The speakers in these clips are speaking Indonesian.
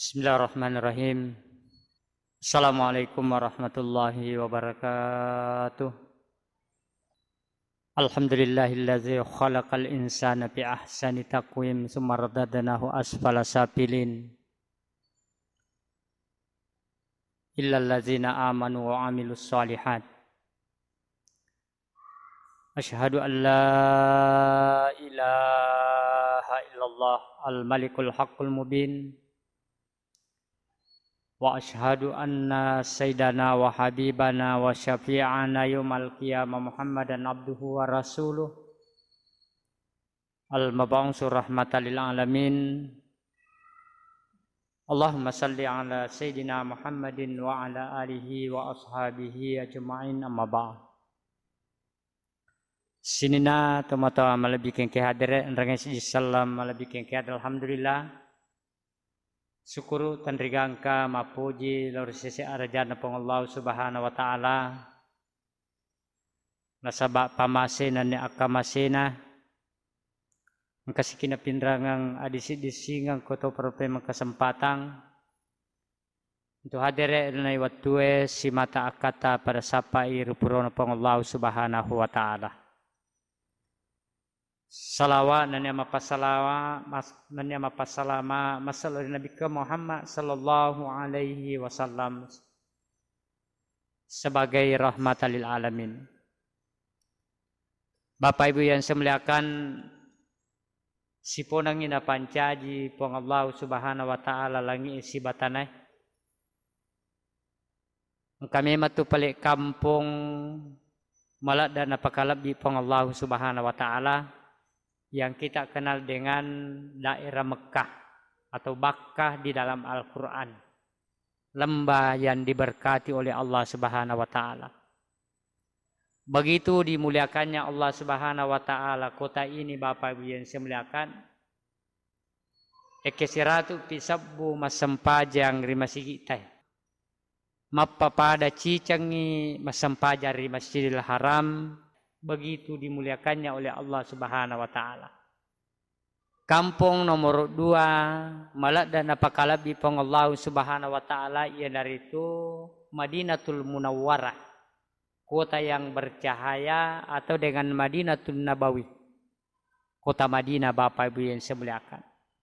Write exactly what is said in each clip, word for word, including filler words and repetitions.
Bismillahirrahmanirrahim. Assalamualaikum warahmatullahi wabarakatuh. Alhamdulillahilladzi khalaqal insana bi ahsani taqwim tsumma radadnahu asfala safilin. Illal ladzina amanu wa amilus solihat. Asyhadu an la ilaha illallah al-malikul haqqul mubin. Wa asyhadu anna sayyidana wa habibana wa syafi'ana yaumal qiyamah Muhammadan abduhu wa rasuluh al-mab'utsur rahmatan lil alamin. Allahumma salli ala sayyidina Muhammadin wa ala alihi wa ashabihi ajma'in, amma ba'd. Sinina tomata malabikin ke hadirin rangai salam malabikin ke alhamdulillah. Syukuru tandrigangka mapuji lor sisi arjana pong Allah subhanahu wa ta'ala nasaba pamasena ni akamasena mengkasikina pinrangang adisi disingang koto prope mengkesempatang untuk hadire nai watue si mata akata pada sapai rupurono pong Allah subhanahu wa ta'ala. Salawat dan nama pasalawa dan nama pasalama masalah Nabi Muhammad sallallahu alaihi wasallam sebagai rahmatan lil alamin. Bapak Ibu yang saya muliakan, siponang ina pancaji pong Allah subhanahu wa ta'ala langi isi batanay. Kami matu palik kampung malak dan napakalab di pong Allah subhanahu wa ta'ala yang kita kenal dengan daerah Mekah atau Bakkah di dalam Al-Quran. Lembah yang diberkati oleh Allah subhanahu wa ta'ala. Begitu dimuliakannya Allah subhanahu wa ta'ala kota ini Bapak Ibu yang saya muliakan. Ekesiratu pisabbu masempajang rimasigitay. Mapapada cicangi masempajang rimasjidil haram. Begitu dimuliakannya oleh Allah subhanahu wa ta'ala. Kampung nomor dua malak dan apakalabi pong Allah subhanahu wa ta'ala ialah itu Madinatul Munawwarah, kota yang bercahaya, atau dengan Madinatul Nabawi, kota Madinah Bapak Ibu yang saya muliakan.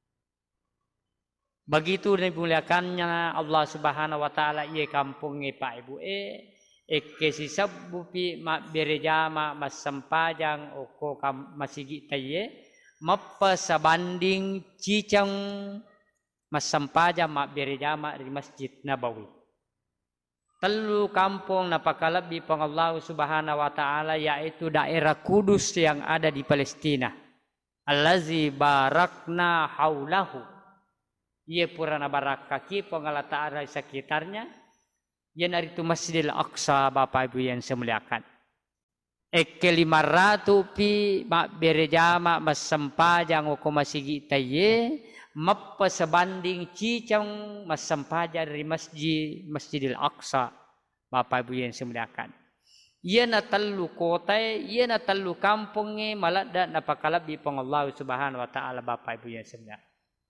Begitu dimuliakannya Allah subhanahu wa ta'ala ia kampung Pak Ibu eh Eke si sabbupi ma berejama masempajang oko kam masigi taye mappa sabanding cicang masempajang ma berejama di Masjid Nabawi. Telu kampung napakalabi pang Allah subhanahu wa ta'ala yaitu daerah Kudus yang ada di Palestina. Allazi barakna haulahu. Ia purana barakaki pang Allah ta'ala sekitarnya. Yang dari itu Masjidil Aqsa Bapak Ibu yang saya muliakan. Eke lima ratu pi mak berejama masempajang oko masigi taye mappa sebanding cicang masempajang dari masjid Masjidil Aqsa Bapak Ibu yang saya muliakan. Ia na telu kota, ia na telu kampungnya malak dan napakalabi pang Allah subhanahu wa ta'ala Bapak Ibu yang saya muliakan.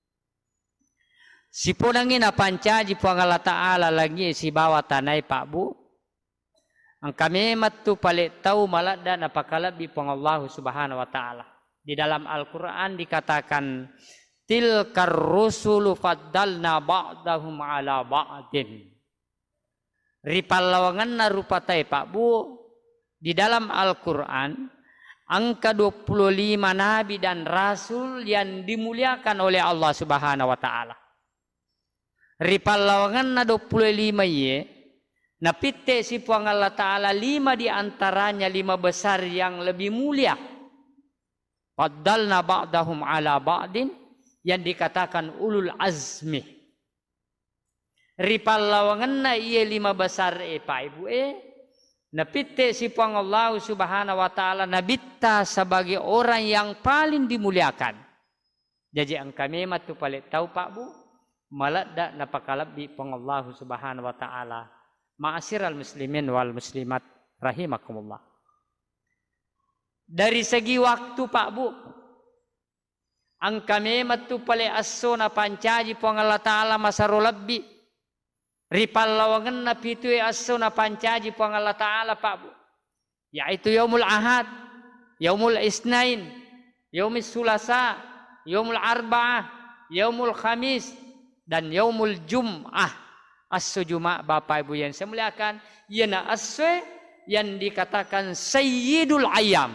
Si ponangin na pancaji po ang Allah Ta'ala lagi si bawa tanay Pak Bu. Ang kami matu palit tahu malada napakalabi po ang Allah Subhanahu wa Ta'ala. Di dalam Al-Quran dikatakan tilkar rusulu faddalna ba'dahum ala ba'din. Ripalawangan na rupatay Pak Bu. Di dalam Al-Quran angka dua puluh lima nabi dan rasul yang dimuliakan oleh Allah Subhanahu wa Ta'ala. Ripalawangan na dua puluh lima ye, napite si puang Allah Ta'ala lima di antaranya lima besar yang lebih mulia. Faddalna ba'dahum ala ba'din yang dikatakan ulul azmi. Ripalawangan na iye lima besar e Pak Ibu e, napite si puang Allah subhanahu wa ta'ala nabita sebagai orang yang paling dimuliakan. Jadi ang kami matu palit tahu Pak Bu. Malada napakalabi pang Allah subhanahu wa ta'ala. Ma'asyiral muslimin wal muslimat rahimakumullah. Dari segi waktu Pak Bu, ang kami matu pale asso na pancaji po ang Allah Ta'ala masaro labbi ripalawangan na pitu asso na pancaji po ang Allah Ta'ala Pak Bu, yaitu yaumul ahad, yaumul isnain, yaumul sulasa, yaumul arba'ah, yaumul khamis, dan yaumul jum'ah. Asso Jumat Bapak Ibu yang saya muliakan, yana asso yang dikatakan sayyidul ayam.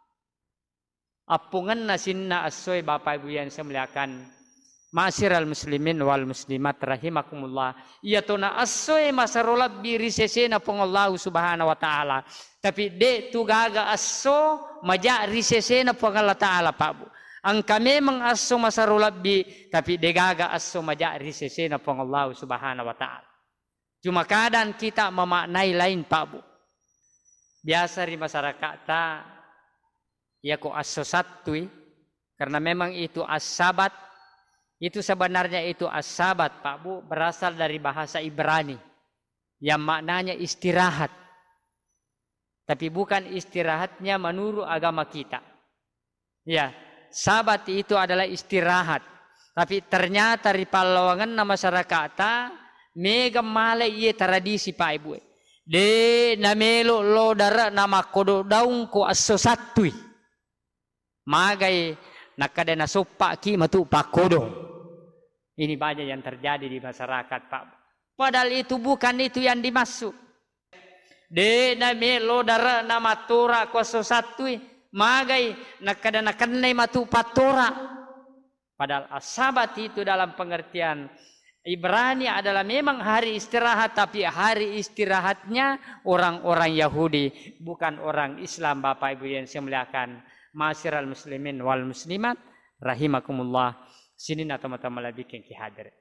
Apungan na sinna asoy Bapak Ibu yang saya muliakan, ma'asyiral muslimin wal muslimat rahimakumullah, iyato na asoy masarolab biri sesena pong Allah subhanahu wa ta'ala, tapi de tugaga aso maja risesena pong Allah ta'ala Pak Bu. Ang kami mang aso masarolab bi, tapi de gaga aso maja risesena pong Allah subhanahu wa ta'ala. Cuma kadang kita memaknai lain Pak Bu. Biasa di masyarakat ta ya kok aso satui, karena memang itu as-sabat, itu sebenarnya itu as-sabat Pak Bu, berasal dari bahasa Ibrani yang maknanya istirahat, tapi bukan istirahatnya menurut agama kita. Ya, sabat itu adalah istirahat, tapi ternyata di Palawangan na masyarakat mega male iye tradisi Pak Ibu, de namelo lo dara nama kodo daung ko aso satui magai nakada na sopa ki matu pakodo. Ini banyak yang terjadi di masyarakat Pak. Padahal itu bukan itu yang dimaksud. De na melo dara nama tora koso satui magai nakada nakanai matu patora. Padahal asabat itu dalam pengertian Ibrani adalah memang hari istirahat, tapi hari istirahatnya orang-orang Yahudi, bukan orang Islam Bapak Ibu yang saya muliakan. Ma'asyiral muslimin wal muslimat rahimakumullah. Sini na teman-teman lebih ki hadir.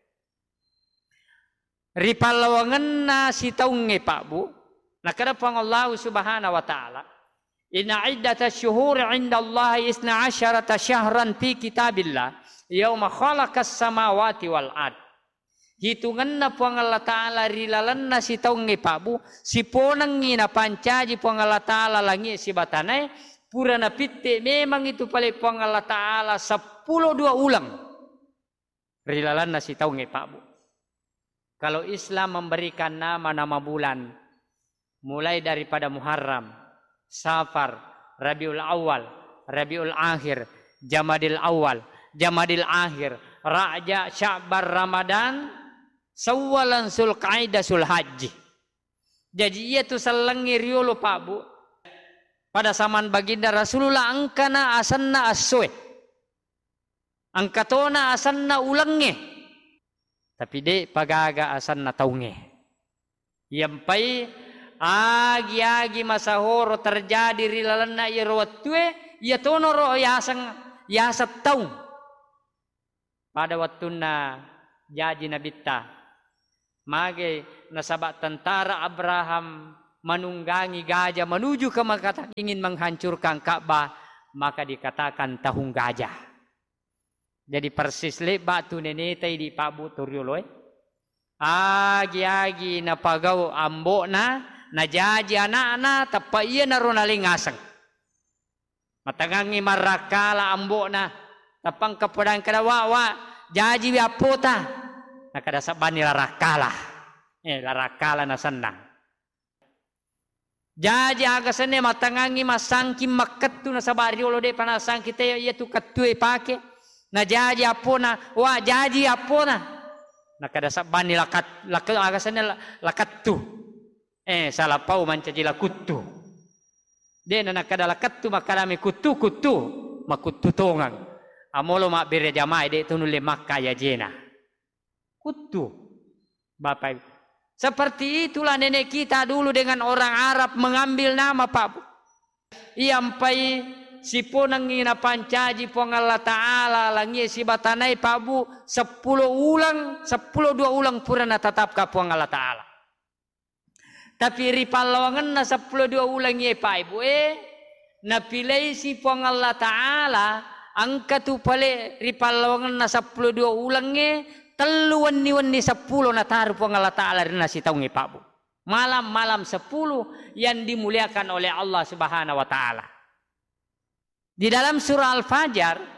Ripalawangan na si taunge Pak Bu. Nakada pang Allah subhanahu wa ta'ala. Inna iddata syuhuri inda Allah isna asyarata syahran fi kitabillah. Yawma khalaqas samawati wal ard. Hitungan na po ang Allah Ta'ala rilalan na si taunge Pak Bu. Si ponang na pancaji po ang Allah Ta'ala langi si batanay. Pura na pitte memang itu pala po ang Allah Ta'ala sepuluh dua ulang. Rilalan na si taunge Pak Bu. Kalau Islam memberikan nama-nama bulan, mulai daripada Muharram, Safar, Rabiul Awal, Rabiul Akhir, Jamadil Awal, Jamadil Akhir, Raja, Sya'ban, Ramadan, Sawalan, Sulqaidah, Sulhajji. Jadi ia tu selengi riolo Pak Bu. Pada zaman baginda Rasulullah angkana asanna aswe, angkatona asanna ulangnya, tapi de pagaga asanna taunge. Yampai agi-agi masahoro terjadi rilalana irwatue, ya tono ro yasang yasat taung. Pada waktu na jadi nabita, mage nasabak tentara Abraham menunggangi gajah menuju ke Makkah ingin menghancurkan Ka'bah, maka dikatakan tahun gajah. Jadi persis lebat tu nenetai di Pak Bu Turyoloi. Agi-agi na pagaw ambo na najaji anak-anak tapa iya na ronaling ngasang. Matangangi marakala ambo na tapang kapadang kadawawa jaji wiapota nakadasa bani larakala. Eh larakala na senang. Jadi agasane matangangi masangki makat tu na sa baryo lo de panasang kita ya tu katue pake na jadi apona wa jadi apona nakadasa bani lakat lakat agasane lakat tu eh salah pau mancaji lakutu de na nakada lakat tu makalami kutu kutu makutu tongang amolo mak bere jamae de tu nule makaya jena kutu Bapak. Seperti itulah nenek kita dulu dengan orang Arab mengambil nama Pak Bu. Iampai si ponang ina pancaji pong Allah Ta'ala langi si batanai Pak Bu sepuluh ulang, sepuluh dua ulang purana tetap ka pong Allah Ta'ala. Tapi ripalawangan na sepuluh dua ulang ye Pak Ibu eh napilay si pong Allah Ta'ala angka tu pale ripalawangan na sepuluh dua ulang ye teluan niwan ni sepuluh na taruh pong Allah Ta'ala rin nasi taungi Pak Bu. Malam-malam sepuluh yang dimuliakan oleh Allah Subhanahu wa Ta'ala. Di dalam surah Al-Fajr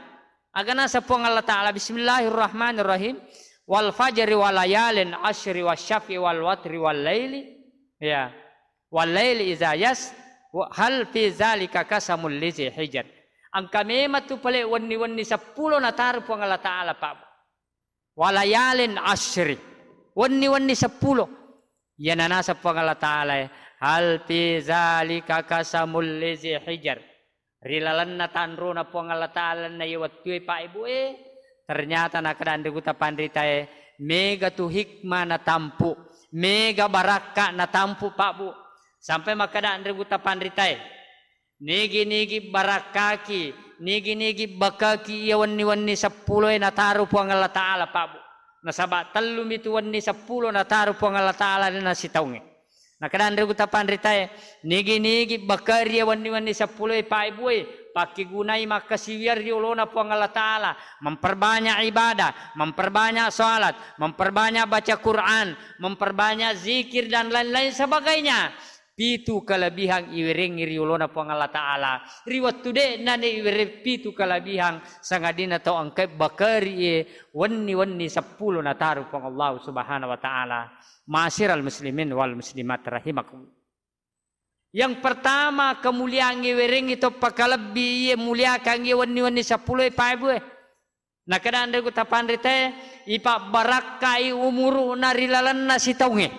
Agana sapong Allah Ta'ala bismillahirrahmanirrahim wal fajri wal layalin ashri wasyafi wal watri wal laili ya wal laili idza yas hal fi zalika kasamul lizi hijr. Ang kami matu pale wani-wani sepuluh na taruh po ang Allah Ta'ala pa. Walayalin ashri. Wani-wani sepuluh. Yan na nasa po ang Allah Ta'ala. Hal fi zalika kasamul lizi hijr. Rilalan na tanro na po ang Allah Ta'ala na iwat tuwi pa ibu eh. Ternyata nakadaan di guta pandrita eh. Mega tu hikmah na tampu. Mega baraka na tampu pak bu. Sampai makadaan di guta pandrita eh. Nigi-nigi barakaki. Nigi-nigi bakaki iya wani-wani sepuluh na taruh po ang Allah Ta'ala pak bu. Nasaba talum itu wani sepuluh na taruh po ang Allah Ta'ala na sitaungi. Nakadaan di guta pandrita eh. Nigi-nigi bakari iya wani-wani sepuluh pak ibu eh. Pakigunai makasiwir diulona po ang Allah Ta'ala. Memperbanyak ibadah, memperbanyak salat, memperbanyak baca Quran, memperbanyak zikir dan lain-lain sebagainya. Pitu kelebihan iwiring riulona po ang Allah Ta'ala. Riwat tude na ni iwiring pitu kelebihan sangadina to angkep bakari wani-wani sepuluh na taruh po ang Allah Subhanahu wa Ta'ala. Ma'asyiral muslimin wal muslimat rahimakum. Yang pertama kemuliaan iwiring itu pakalebih muliakan wani-wani sepuluh paibu. Nah kadang ada kita pandrite ipa barakai umuru narilalan nasi taunge.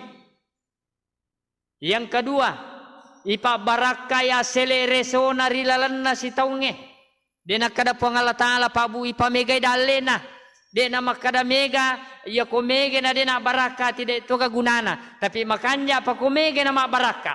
Yang kedua ipa barakai asele reso narilalan nasi taunge. Dena kada po Allah Ta'ala pabu ipa mega dalena. Dena makada mega ya ko mega na dena baraka tidak itu kagunana. Tapi makanya apa ko mega na baraka.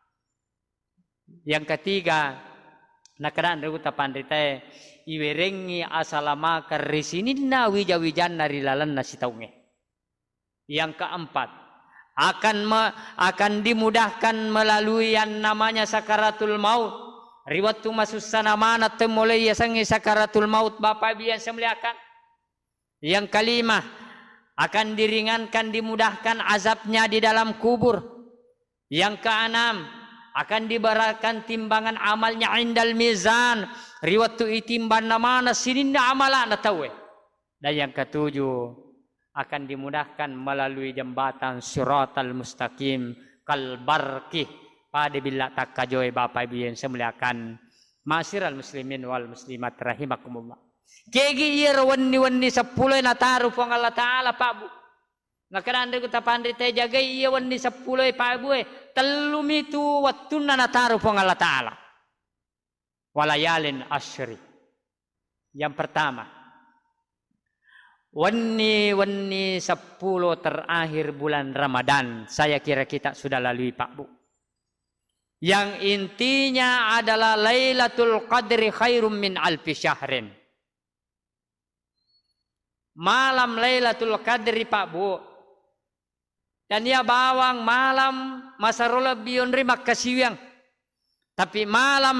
Yang ketiga, nakadaan reguta pandrita iwerengi asalama karisinin na wija-wijan narilalan na sitaunge. Yang keempat, akan me, akan dimudahkan melalui yang namanya sakaratul maut. Riwat tu masussa namana temoleh yasangi sakaratul maut Bapak Ibu yang semuliakan. Yang kelima, akan diringankan dimudahkan azabnya di dalam kubur. Yang keenam, akan dibarakan timbangan amalnya indal mizan. Riwat tu itimban namana sininna amala na tawe. Dan yang ketujuh, akan dimudahkan melalui jembatan siratal mustaqim kalbarki pada bila takajoy Bapak Ibu yang semuliakan. Ma'asyiral muslimin wal muslimat rahimakumullah. Kegi iya wani-wani sepuluh na taruh po ang Allah Ta'ala Pak Bu. Nakadaan ko tapandri tayo jagay iya wani sepuluh Pak Bu eh. Telum itu waktu na nataruh po ang Allah Ta'ala. Walayalin ashri. Yang pertama. Wani-wani sepuluh terakhir bulan Ramadan. Saya kira kita sudah lalui Pak Bu. Yang intinya adalah Lailatul Qadri khairum min alfi syahrin. Malam Lailatul Qadri Pak Bu. Dan ia bawang malam masarola bion rimak kasiwiang. Tapi malam